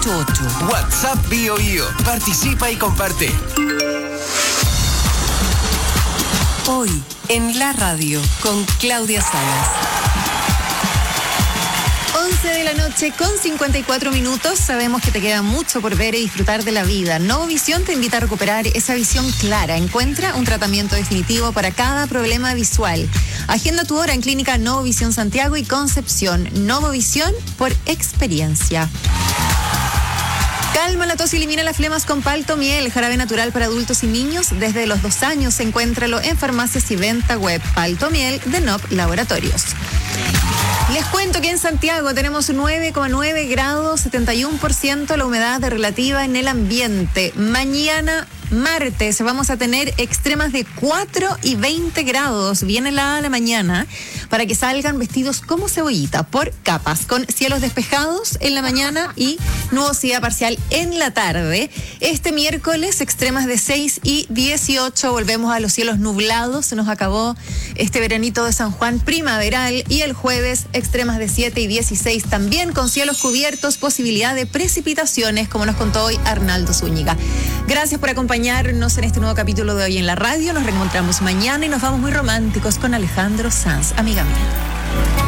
988. WhatsApp Bio Bio. Participa y comparte. Hoy, en la radio, con Claudia Salas. 11 de la noche con 54 minutos. Sabemos que te queda mucho por ver y disfrutar de la vida. Novovisión te invita a recuperar esa visión clara. Encuentra un tratamiento definitivo para cada problema visual. Agenda tu hora en Clínica Novovisión Santiago y Concepción. Novovisión por experiencia. Calma la tos y elimina las flemas con Paltomiel, jarabe natural para adultos y niños desde los 2 años. Encuéntralo en farmacias y venta web. Paltomiel de NOP Laboratorios. Les cuento que en Santiago tenemos 9,9 grados, 71% la humedad relativa en el ambiente. Mañana martes vamos a tener extremas de 4 y 20 grados, bien helada la mañana, para que salgan vestidos como cebollita, por capas, con cielos despejados en la mañana y nubosidad parcial en la tarde. Este miércoles extremas de 6 y 18, volvemos a los cielos nublados, se nos acabó este veranito de San Juan primaveral, y el jueves extremas de 7 y 16 también con cielos cubiertos, posibilidad de precipitaciones, como nos contó hoy Arnaldo Zúñiga. Gracias por acompañarnos en este nuevo capítulo de Hoy en la Radio. Nos reencontramos mañana y nos vamos muy románticos con Alejandro Sanz, amiga mía.